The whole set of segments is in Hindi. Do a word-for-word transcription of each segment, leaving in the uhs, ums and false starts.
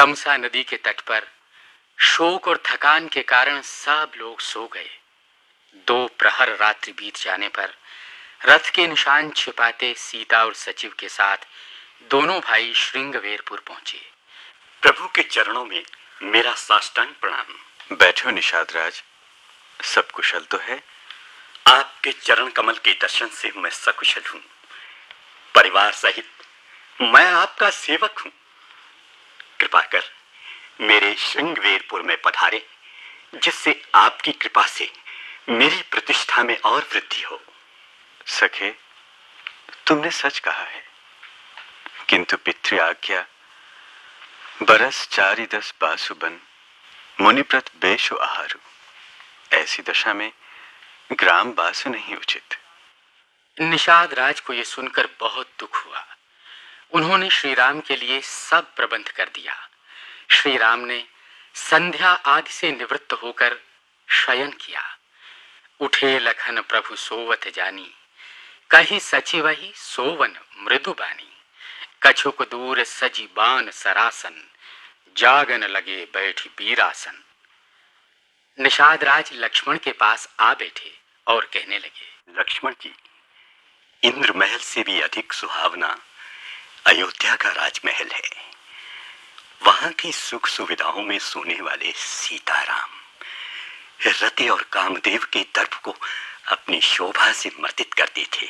तमसा नदी के तट पर शोक और थकान के कारण सब लोग सो गए। दो प्रहर रात्रि बीत जाने पर रथ के निशान छिपाते सीता और सचिव के साथ दोनों भाई श्रृंगवेरपुर पहुंचे। प्रभु के चरणों में मेरा साष्टांग प्रणाम। बैठो निषाद राज, सब कुशल तो है? आपके चरण कमल के दर्शन से मैं सकुशल हूं। परिवार सहित मैं आपका सेवक हूं। कृपा कर मेरे श्रृंगवेरपुर में पधारे, जिससे आपकी कृपा से मेरी प्रतिष्ठा में और वृद्धि हो। सखे, तुमने सच कहा है, किंतु पितृ आज्ञा बरस चारि दस बासुबन मुनिप्रत बेशु आहारु। ऐसी दशा में ग्राम बासु नहीं उचित। निषाद राज को यह सुनकर बहुत दुख हुआ। उन्होंने श्री राम के लिए सब प्रबंध कर दिया। श्री राम ने संध्या आदि से निवृत्त होकर शयन किया। उठे लखन प्रभु सोवत जानी, कही सचिवहि सोवन मृदुबानी। कछुक दूर सजी बान सरासन, जागन लगे बैठी बीरासन। निषाद राज लक्ष्मण के पास आ बैठे और कहने लगे, लक्ष्मण जी, इंद्र महल से भी अधिक सुहावना अयोध्या का राजमहल है। वहां की सुख सुविधाओं में सोने वाले सीताराम रति और कामदेव के दर्प को अपनी शोभा से मर्दित करते थे।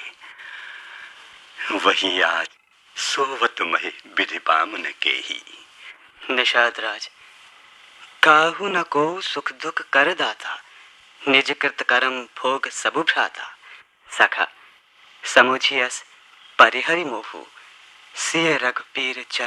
वही आज सोवत महे विधि बामन के ही। निषाद राज, काहू न को सुख दुख कर दाता, निज कृत कर्म भोग सबु भ्राता। सखा समुझियस परिहरि मोहु, सिय रघुपीर चर